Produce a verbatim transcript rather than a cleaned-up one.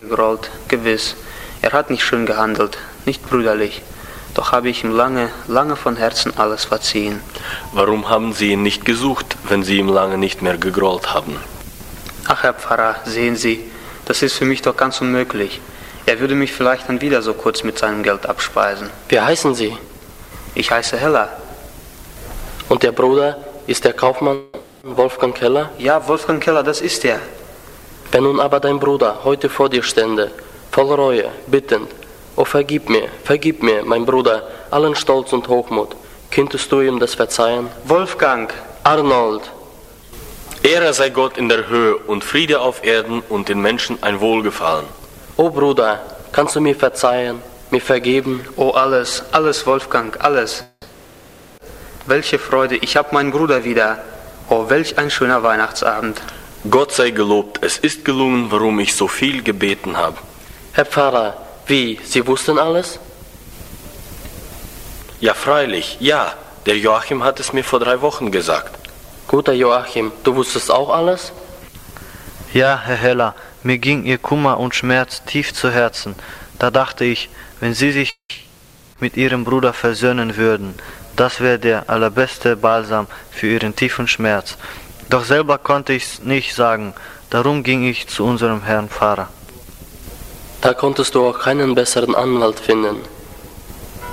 gerollt, gewiss. Er hat nicht schön gehandelt, nicht brüderlich. Doch habe ich ihm lange, lange von Herzen alles verziehen. Warum haben Sie ihn nicht gesucht, wenn Sie ihm lange nicht mehr gegrollt haben? Ach, Herr Pfarrer, sehen Sie, das ist für mich doch ganz unmöglich. Er würde mich vielleicht dann wieder so kurz mit seinem Geld abspeisen. Wie heißen Sie? Ich heiße Heller. Und der Bruder ist der Kaufmann Wolfgang Keller? Ja, Wolfgang Keller, das ist er. Wenn nun aber dein Bruder heute vor dir stände, voll Reue, bittend, »O vergib mir, vergib mir, mein Bruder, allen Stolz und Hochmut«, könntest du ihm das verzeihen? Wolfgang! Arnold! Ehre sei Gott in der Höhe und Friede auf Erden und den Menschen ein Wohlgefallen. O Bruder, kannst du mir verzeihen, mir vergeben? Oh, alles, alles, Wolfgang, alles. Welche Freude, ich hab meinen Bruder wieder. Oh, welch ein schöner Weihnachtsabend. Gott sei gelobt, es ist gelungen, warum ich so viel gebeten habe. Herr Pfarrer, wie, Sie wussten alles? Ja, freilich, ja. Der Joachim hat es mir vor drei Wochen gesagt. Guter Joachim, du wusstest auch alles? Ja, Herr Heller, mir ging Ihr Kummer und Schmerz tief zu Herzen. Da dachte ich, wenn Sie sich mit Ihrem Bruder versöhnen würden, das wäre der allerbeste Balsam für Ihren tiefen Schmerz. Doch selber konnte ich's nicht sagen, darum ging ich zu unserem Herrn Pfarrer. Da konntest du auch keinen besseren Anwalt finden.